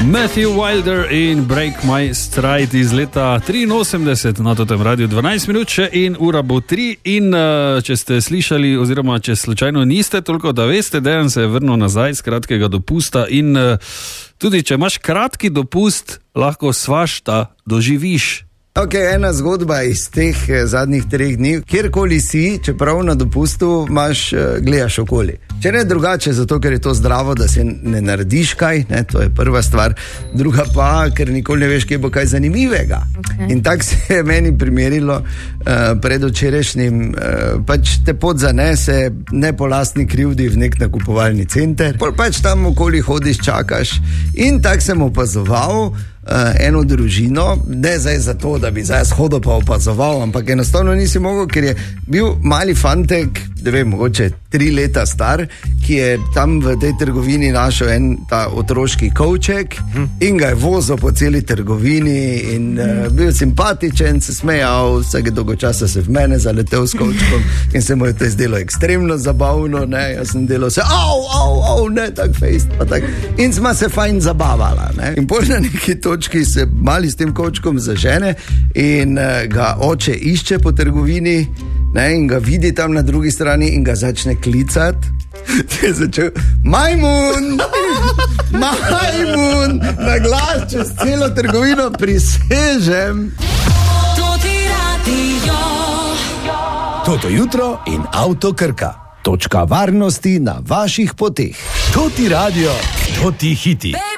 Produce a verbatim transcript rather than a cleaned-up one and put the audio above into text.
Matthew Wilder in Break My Stride iz leta triinosemdeset na tem radiju dvanajst minut še in ura bo tri in uh, če ste slišali oziroma če slučajno niste, toliko da veste, Dejan se je vrnil nazaj z kratkega dopusta in uh, tudi če imaš kratki dopust, lahko svašta doživiš. Ok, ena zgodba iz teh zadnjih treh dni, kjerkoli si, čeprav na dopustu imaš, gledaš okoli. Če ne drugače, zato ker je to zdravo, da se ne narediš kaj, ne, to je prva stvar, druga pa, ker nikoli ne veš, kje bo kaj zanimivega. Okay. In tako se je meni primerilo uh, pred včerajšnjim, uh, pač te pot zanese, ne po lastni krivdi v nek nakupovalni center, pol pač tam okoli hodiš, čakaš in tako sem opazoval Uh, eno družino, ne zdaj zato, da bi zdaj shodil pa opazoval, ampak enostavno nisi mogel, ker je bil mali fantek, ne vem, mogoče tri leta star, ki je tam v tej trgovini našel en ta otroški kovček hm. in ga je vozil po celi trgovini in uh, bil simpatičen, se smejal, vsake dolgo časa se v mene zaletel s kovčkom in se mu je to zdelo ekstremno zabavno, ne, jaz sem delal se, au, au, au, ne, tak fejst, pa tak, in sma se fajn zabavala, ne, in pol na neki to ki se mali s tem kovčkom zažene in uh, ga oče išče po trgovini, ne, in ga vidi tam na drugi strani in ga začne klicati. Je začel, majmun, majmun, na glas čez celo trgovino, prisežem. Toto jutro in Avto Krka. Točka varnosti na vaših poteh. Toti radio, toti hiti.